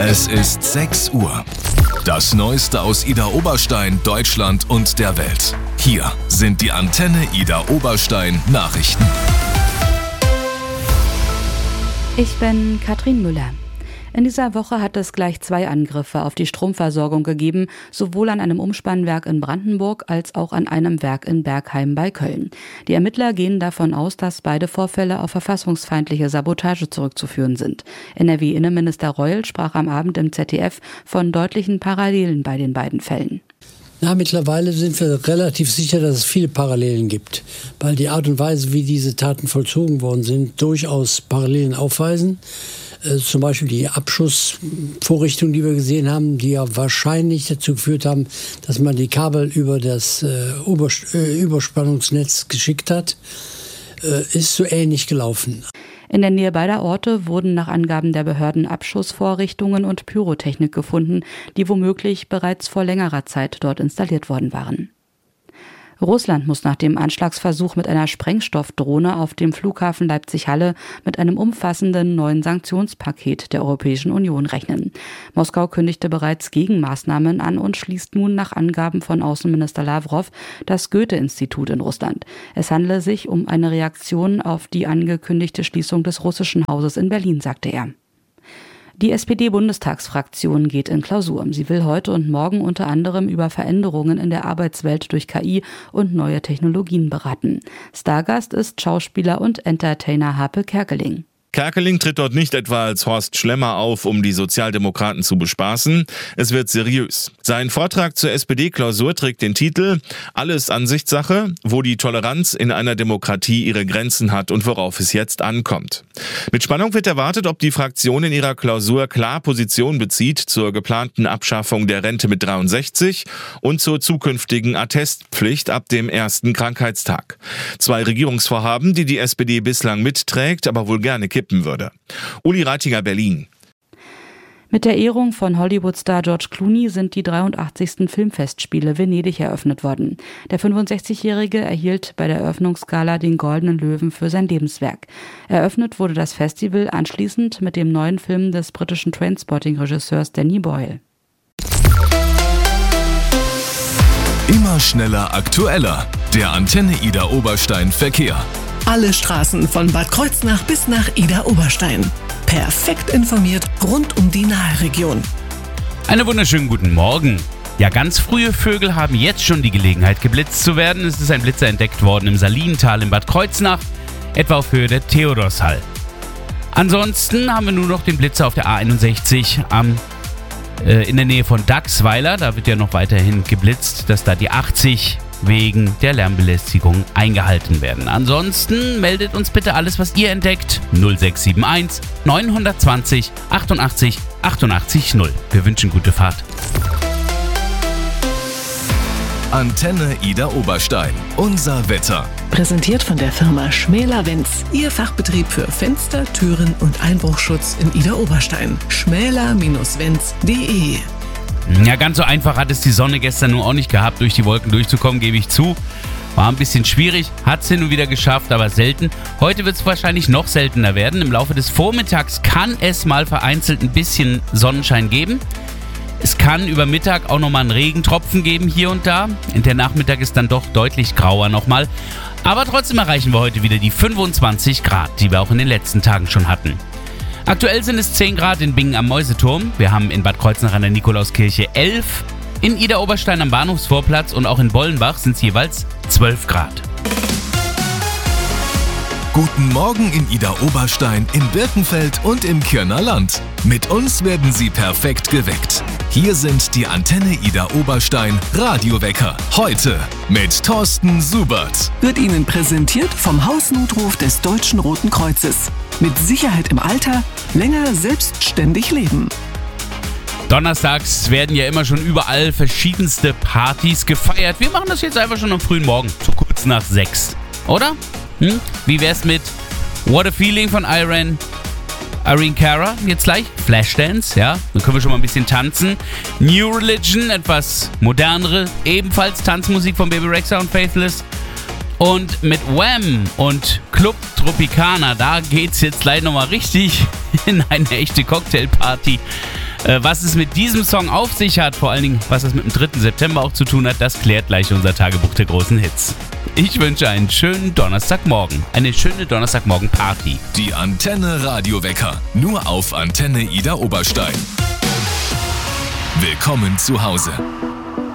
Es ist 6 Uhr. Das Neueste aus Idar-Oberstein, Deutschland und der Welt. Hier sind die Antenne Idar-Oberstein Nachrichten. Ich bin Katrin Müller. In dieser Woche hat es gleich 2 Angriffe auf die Stromversorgung gegeben, sowohl an einem Umspannwerk in Brandenburg als auch an einem Werk in Bergheim bei Köln. Die Ermittler gehen davon aus, dass beide Vorfälle auf verfassungsfeindliche Sabotage zurückzuführen sind. NRW-Innenminister Reul sprach am Abend im ZDF von deutlichen Parallelen bei den beiden Fällen. Mittlerweile sind wir relativ sicher, dass es viele Parallelen gibt, weil die Art und Weise, wie diese Taten vollzogen worden sind, durchaus Parallelen aufweisen. Zum Beispiel die Abschussvorrichtungen, die wir gesehen haben, die ja wahrscheinlich dazu geführt haben, dass man die Kabel über das Überspannungsnetz geschickt hat, ist so ähnlich gelaufen. In der Nähe beider Orte wurden nach Angaben der Behörden Abschussvorrichtungen und Pyrotechnik gefunden, die womöglich bereits vor längerer Zeit dort installiert worden waren. Russland muss nach dem Anschlagsversuch mit einer Sprengstoffdrohne auf dem Flughafen Leipzig-Halle mit einem umfassenden neuen Sanktionspaket der Europäischen Union rechnen. Moskau kündigte bereits Gegenmaßnahmen an und schließt nun nach Angaben von Außenminister Lavrov das Goethe-Institut in Russland. Es handele sich um eine Reaktion auf die angekündigte Schließung des russischen Hauses in Berlin, sagte er. Die SPD-Bundestagsfraktion geht in Klausur. Sie will heute und morgen unter anderem über Veränderungen in der Arbeitswelt durch KI und neue Technologien beraten. Stargast ist Schauspieler und Entertainer Harpe Kerkeling. Kerkeling tritt dort nicht etwa als Horst Schlemmer auf, um die Sozialdemokraten zu bespaßen. Es wird seriös. Sein Vortrag zur SPD-Klausur trägt den Titel »Alles Ansichtssache, wo die Toleranz in einer Demokratie ihre Grenzen hat und worauf es jetzt ankommt«. Mit Spannung wird erwartet, ob die Fraktion in ihrer Klausur klar Position bezieht zur geplanten Abschaffung der Rente mit 63 und zur zukünftigen Attestpflicht ab dem ersten Krankheitstag. 2 Regierungsvorhaben, die die SPD bislang mitträgt, aber wohl gerne kippen würde. Uli Reitinger, Berlin. Mit der Ehrung von Hollywood-Star George Clooney sind die 83. Filmfestspiele Venedig eröffnet worden. Der 65-Jährige erhielt bei der Eröffnungsgala den Goldenen Löwen für sein Lebenswerk. Eröffnet wurde das Festival anschließend mit dem neuen Film des britischen Trainspotting-Regisseurs Danny Boyle. Immer schneller, aktueller. Der Antenne Idar-Oberstein Verkehr. Alle Straßen von Bad Kreuznach bis nach Idar-Oberstein. Perfekt informiert rund um die Nahregion. Einen wunderschönen guten Morgen. Ja, ganz frühe Vögel haben jetzt schon die Gelegenheit, geblitzt zu werden. Es ist ein Blitzer entdeckt worden im Salintal in Bad Kreuznach, etwa auf Höhe der Theodorshall. Ansonsten haben wir nur noch den Blitzer auf der A61 in der Nähe von Dachsweiler. Da wird ja noch weiterhin geblitzt, dass da die 80 wegen der Lärmbelästigung eingehalten werden. Ansonsten meldet uns bitte alles, was ihr entdeckt. 0671 920 88 88 0. Wir wünschen gute Fahrt. Antenne Idar-Oberstein. Unser Wetter. Präsentiert von der Firma Schmäler-Wenz. Ihr Fachbetrieb für Fenster, Türen und Einbruchschutz in Idar-Oberstein. schmäler-wenz.de. Ja, ganz so einfach hat es die Sonne gestern nur auch nicht gehabt, durch die Wolken durchzukommen, gebe ich zu. War ein bisschen schwierig, hat es hin und wieder geschafft, aber selten. Heute wird es wahrscheinlich noch seltener werden. Im Laufe des Vormittags kann es mal vereinzelt ein bisschen Sonnenschein geben. Es kann über Mittag auch nochmal einen Regentropfen geben hier und da. Der Nachmittag ist dann doch deutlich grauer nochmal. Aber trotzdem erreichen wir heute wieder die 25 Grad, die wir auch in den letzten Tagen schon hatten. Aktuell sind es 10 Grad in Bingen am Mäuseturm. Wir haben in Bad Kreuznach an der Nikolauskirche 11. In Idar-Oberstein am Bahnhofsvorplatz und auch in Bollenbach sind es jeweils 12 Grad. Guten Morgen in Idar-Oberstein, in Birkenfeld und im Kirner Land. Mit uns werden Sie perfekt geweckt. Hier sind die Antenne Idar-Oberstein Radiowecker. Heute mit Thorsten Subert. Wird Ihnen präsentiert vom Hausnotruf des Deutschen Roten Kreuzes. Mit Sicherheit im Alter, länger selbstständig leben. Donnerstags werden ja immer schon überall verschiedenste Partys gefeiert. Wir machen das jetzt einfach schon am frühen Morgen, so kurz nach 6. Oder? Wie wär's mit What a Feeling von Irene Cara? Jetzt gleich Flashdance, ja? Dann können wir schon mal ein bisschen tanzen. New Religion, etwas modernere, ebenfalls Tanzmusik von Baby Rexha und Faithless. Und mit Wham und Club Tropicana, da geht's jetzt gleich nochmal richtig in eine echte Cocktailparty. Was es mit diesem Song auf sich hat, vor allen Dingen, was es mit dem 3. September auch zu tun hat, das klärt gleich unser Tagebuch der großen Hits. Ich wünsche einen schönen Donnerstagmorgen, eine schöne Donnerstagmorgen-Party. Die Antenne Radiowecker, nur auf Antenne Ida Oberstein. Willkommen zu Hause.